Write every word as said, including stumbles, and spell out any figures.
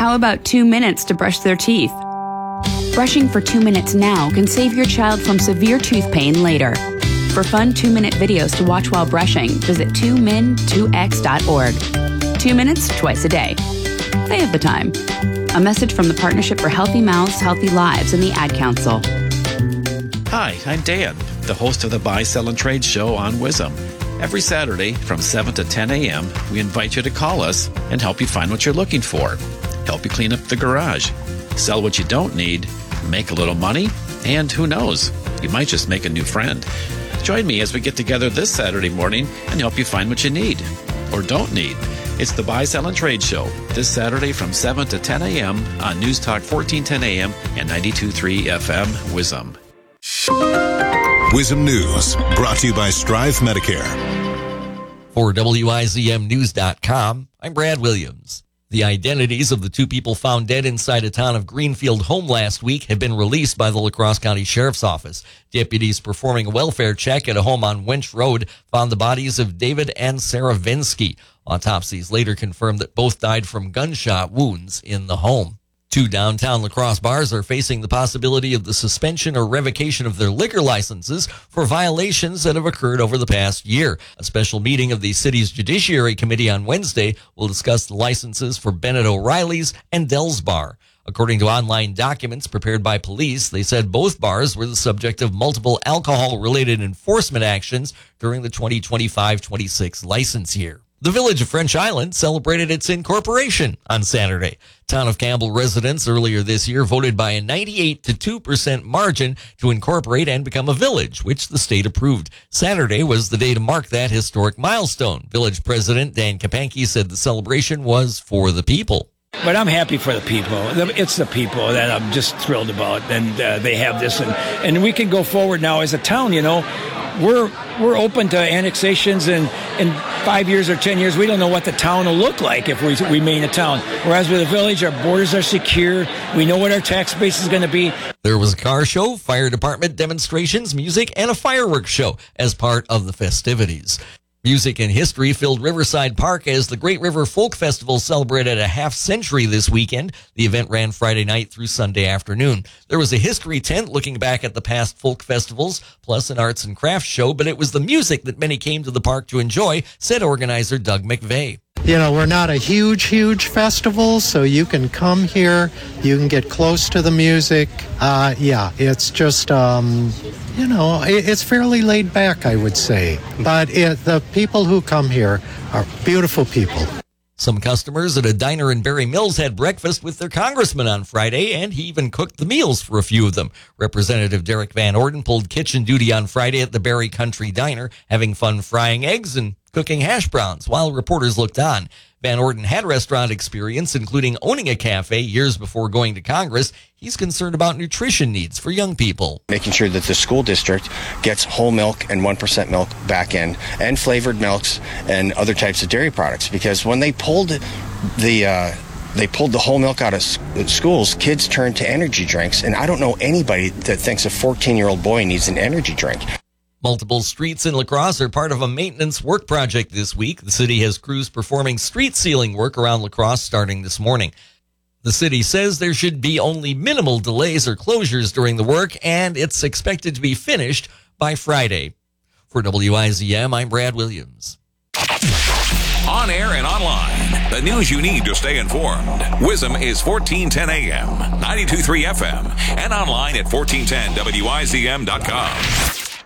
How about two minutes to brush their teeth? Brushing for two minutes now can save your child from severe tooth pain later. For fun two-minute videos to watch while brushing, visit two min two x dot org. Two minutes, twice a day. They have the time. A message from the Partnership for Healthy Mouths, Healthy Lives and the Ad Council. Hi, I'm Dan, the host of the Buy, Sell, and Trade show on WIZM. Every Saturday from seven to ten a.m., we invite you to call us and help you find what you're looking for. Help you clean up the garage, sell what you don't need, make a little money, and who knows, you might just make a new friend. Join me as we get together this Saturday morning and help you find what you need or don't need. It's the Buy, Sell, and Trade show this Saturday from seven to ten a.m. on News Talk fourteen ten a.m. and ninety-two point three F M WIZM. WIZM News, brought to you by Strive Medicare. For W I Z M News dot com, I'm Brad Williams. The identities of the two people found dead inside a town of Greenfield home last week have been released by the La Crosse County Sheriff's Office. Deputies performing a welfare check at a home on Wench Road found the bodies of David and Sarah Vinsky. Autopsies later confirmed that both died from gunshot wounds in the home. Two downtown La Crosse bars are facing the possibility of the suspension or revocation of their liquor licenses for violations that have occurred over the past year. A special meeting of the city's Judiciary Committee on Wednesday will discuss the licenses for Bennett O'Reilly's and Dell's Bar. According to online documents prepared by police, they said both bars were the subject of multiple alcohol-related enforcement actions during the twenty twenty-five twenty-six license year. The village of French Island celebrated its incorporation on Saturday. Town of Campbell residents earlier this year voted by a ninety-eight to two percent margin to incorporate and become a village, which the state approved. Saturday was the day to mark that historic milestone. Village President Dan Kapanke said the celebration was for the people. But I'm happy for the people. It's the people that I'm just thrilled about, and uh, they have this, and, and we can go forward now as a town. You know, we're we're open to annexations, and in five years or ten years, we don't know what the town will look like if we remain a town. Whereas with a village, our borders are secure. We know what our tax base is going to be. There was a car show, fire department demonstrations, music, and a fireworks show as part of the festivities. Music and history filled Riverside Park as the Great River Folk Festival celebrated a half century this weekend. The event ran Friday night through Sunday afternoon. There was a history tent looking back at the past folk festivals, plus an arts and crafts show, but it was the music that many came to the park to enjoy, said organizer Doug McVeigh. You know, we're not a huge, huge festival, so you can come here, you can get close to the music. Uh, yeah, it's just, um, you know, it, it's fairly laid back, I would say. But it, the people who come here are beautiful people. Some customers at a diner in Barry Mills had breakfast with their congressman on Friday, and he even cooked the meals for a few of them. Representative Derek Van Orden pulled kitchen duty on Friday at the Barry Country Diner, having fun frying eggs and cooking hash browns while reporters looked on. Van Orden had restaurant experience, including owning a cafe years before going to Congress. He's concerned about nutrition needs for young people. Making sure that the school district gets whole milk and one percent milk back in, and flavored milks and other types of dairy products. Because when they pulled the uh, they pulled the whole milk out of schools, kids turned to energy drinks. And I don't know anybody that thinks a fourteen-year-old boy needs an energy drink. Multiple streets in La Crosse are part of a maintenance work project this week. The city has crews performing street sealing work around La Crosse starting this morning. The city says there should be only minimal delays or closures during the work, and it's expected to be finished by Friday. For W I Z M, I'm Brad Williams. On air and online, the news you need to stay informed. WIZM is fourteen ten A M, ninety-two point three F M, and online at fourteen ten W I Z M dot com.